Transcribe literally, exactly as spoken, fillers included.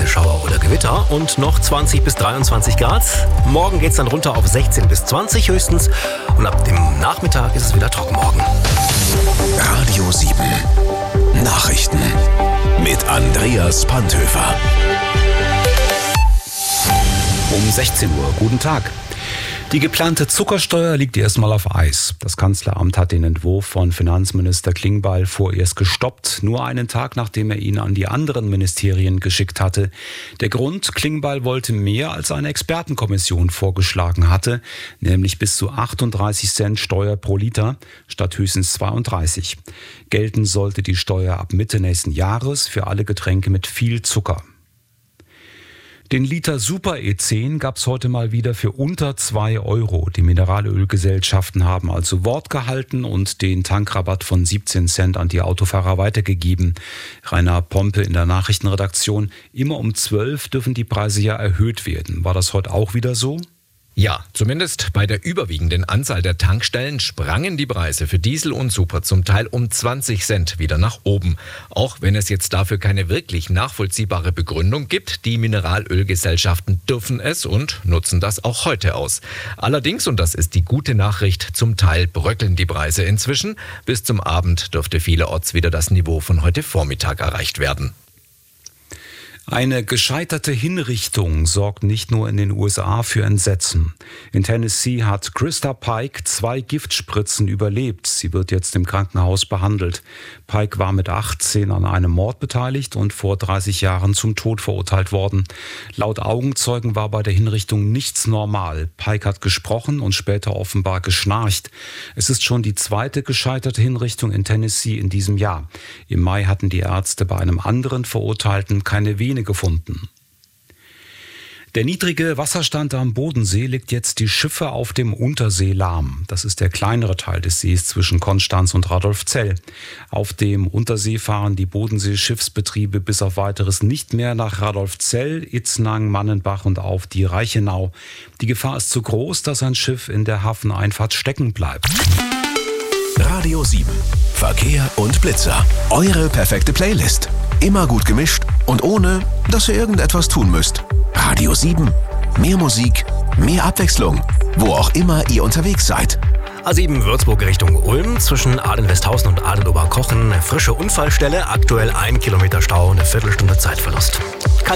vereinzelte Schauer oder Gewitter und noch zwanzig bis dreiundzwanzig Grad. Morgen geht's dann runter auf sechzehn bis zwanzig höchstens und ab dem Nachmittag ist es wieder trocken morgen. Radio sieben Nachrichten mit Andreas Panthöfer. Um sechzehn Uhr. Guten Tag. Die geplante Zuckersteuer liegt erstmal auf Eis. Das Kanzleramt hat den Entwurf von Finanzminister Klingbeil vorerst gestoppt, nur einen Tag nachdem er ihn an die anderen Ministerien geschickt hatte. Der Grund: Klingbeil wollte mehr, als eine Expertenkommission vorgeschlagen hatte, nämlich bis zu achtunddreißig Cent Steuer pro Liter statt höchstens zweiunddreißig. Gelten sollte die Steuer ab Mitte nächsten Jahres für alle Getränke mit viel Zucker. Den Liter Super E zehn gab es heute mal wieder für unter zwei Euro. Die Mineralölgesellschaften haben also Wort gehalten und den Tankrabatt von siebzehn Cent an die Autofahrer weitergegeben. Rainer Pompe in der Nachrichtenredaktion. Immer um zwölf dürfen die Preise ja erhöht werden. War das heute auch wieder so? Ja, zumindest bei der überwiegenden Anzahl der Tankstellen sprangen die Preise für Diesel und Super zum Teil um zwanzig Cent wieder nach oben. Auch wenn es jetzt dafür keine wirklich nachvollziehbare Begründung gibt, die Mineralölgesellschaften dürfen es und nutzen das auch heute aus. Allerdings, und das ist die gute Nachricht, zum Teil bröckeln die Preise inzwischen. Bis zum Abend dürfte vielerorts wieder das Niveau von heute Vormittag erreicht werden. Eine gescheiterte Hinrichtung sorgt nicht nur in den U S A für Entsetzen. In Tennessee hat Krista Pike zwei Giftspritzen überlebt. Sie wird jetzt im Krankenhaus behandelt. Pike war mit achtzehn an einem Mord beteiligt und vor dreißig Jahren zum Tod verurteilt worden. Laut Augenzeugen war bei der Hinrichtung nichts normal. Pike hat gesprochen und später offenbar geschnarcht. Es ist schon die zweite gescheiterte Hinrichtung in Tennessee in diesem Jahr. Im Mai hatten die Ärzte bei einem anderen Verurteilten keine Vene gefunden. Der niedrige Wasserstand am Bodensee legt jetzt die Schiffe auf dem Untersee lahm. Das ist der kleinere Teil des Sees zwischen Konstanz und Radolfzell. Auf dem Untersee fahren die Bodensee-Schiffsbetriebe bis auf Weiteres nicht mehr nach Radolfzell, Itznang, Mannenbach und auf die Reichenau. Die Gefahr ist zu groß, dass ein Schiff in der Hafeneinfahrt stecken bleibt. Radio sieben Verkehr und Blitzer. Eure perfekte Playlist. Immer gut gemischt und ohne, dass ihr irgendetwas tun müsst. Radio sieben. Mehr Musik, mehr Abwechslung. Wo auch immer ihr unterwegs seid. A sieben Würzburg Richtung Ulm, zwischen Aden-Westhausen und Aden-Oberkochen. Frische Unfallstelle, aktuell ein Kilometer Stau, eine Viertelstunde Zeitverlust.